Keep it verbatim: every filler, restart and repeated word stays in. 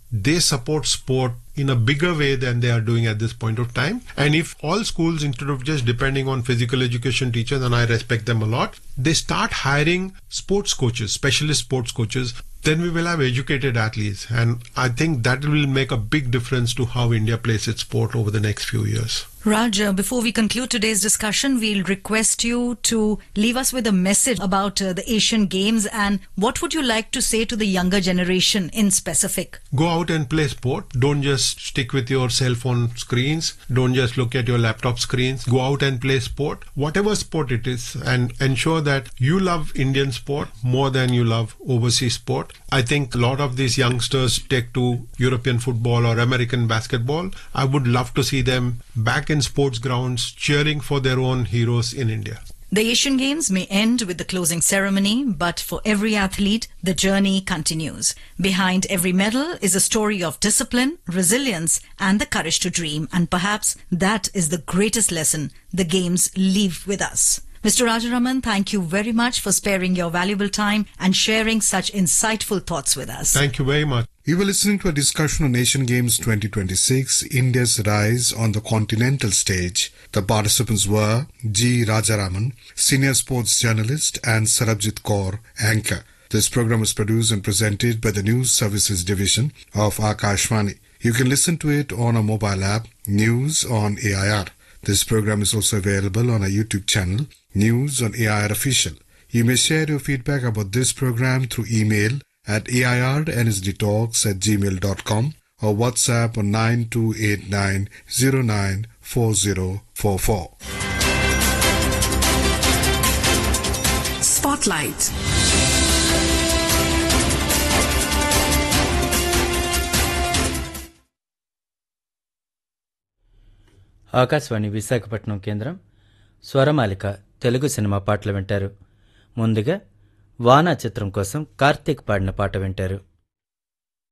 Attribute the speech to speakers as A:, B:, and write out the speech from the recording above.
A: they support sport in a bigger way than they are doing at this point of time. And if all schools, instead of just depending on physical education teachers, and I respect them a lot, they start hiring sports coaches, specialist sports coaches, then we will have educated athletes. And I think that will make a big difference to how India plays its sport over the next few years.
B: Raj, uh, before we conclude today's discussion, we'll request you to leave us with a message about uh, the Asian Games, and what would you like to say to the younger generation in specific?
A: Go out and play sport. Don't just stick with your cell phone screens. Don't just look at your laptop screens. Go out and play sport, whatever sport it is, and ensure that you love Indian sport more than you love overseas sport. I think a lot of these youngsters take to European football or American basketball. I would love to see them back in sports grounds cheering for their own heroes in India.
B: The Asian Games may end with the closing ceremony, but for every athlete, the journey continues. Behind every medal is a story of discipline, resilience, and the courage to dream. And perhaps that is the greatest lesson the Games leave with us. Mister Rajaraman, thank you very much for sparing your valuable time and sharing such insightful thoughts with us.
A: Thank you very much.
C: You were listening to a discussion on Asian Games twenty twenty-six, India's rise on the continental stage. The participants were G. Rajaraman, senior sports journalist, and Sarabjit Kaur, anchor. This program was produced and presented by the News Services Division of Akashvani. You can listen to it on our mobile app, News on A I R. This program is also available on our YouTube channel, News on A I R Official. You may share your feedback about this program through email at airdnsdtalks at gmail dot com or WhatsApp on nine two eight nine zero nine four zero four four.
D: Spotlight.
E: Akashvani Visakhapatnam కేంద్రం స్వరమాలిక Telugu cinema పాటలు వింటారు. ముందుగా వానా చిత్రం కోసం కార్తీక్ పాడిన పాట వింటారు.